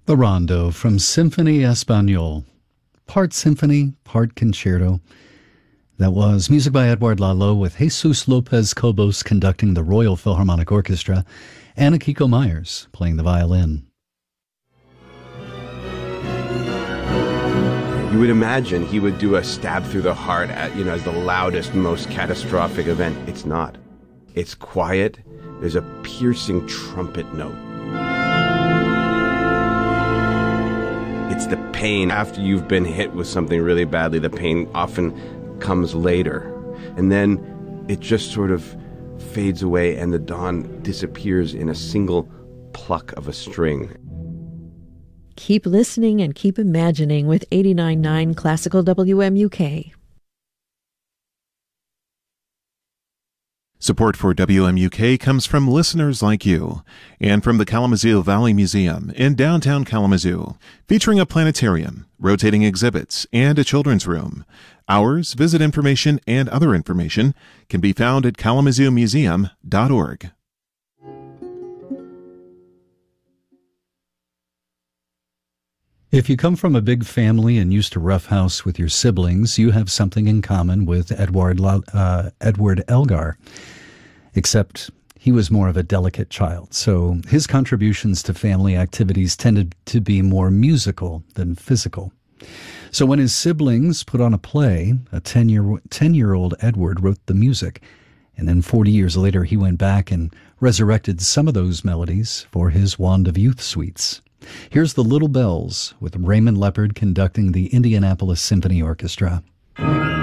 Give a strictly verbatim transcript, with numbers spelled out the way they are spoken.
The Rondo from Symphony Espagnole. Part symphony, part concerto. That was music by Edouard Lalo with Jesus Lopez Cobos conducting the Royal Philharmonic Orchestra and Akiko Myers playing the violin. You would imagine he would do a stab through the heart at, you know, as the loudest, most catastrophic event. It's not. It's quiet. There's a piercing trumpet note. It's the pain after you've been hit with something really badly. The pain often comes later. And then it just sort of fades away and the dawn disappears in a single pluck of a string. Keep listening and keep imagining with eighty-nine point nine Classical W M U K. Support for W M U K comes from listeners like you and from the Kalamazoo Valley Museum in downtown Kalamazoo, featuring a planetarium, rotating exhibits, and a children's room. Hours, visit information, and other information can be found at kalamazoo museum dot org. If you come from a big family and used to roughhouse with your siblings, you have something in common with Edward, uh, Edward Elgar, except he was more of a delicate child, so his contributions to family activities tended to be more musical than physical. So when his siblings put on a play, a ten-year, ten-year-old Edward wrote the music, and then forty years later he went back and resurrected some of those melodies for his Wand of Youth suites. Here's The Little Bells with Raymond Leppard conducting the Indianapolis Symphony Orchestra.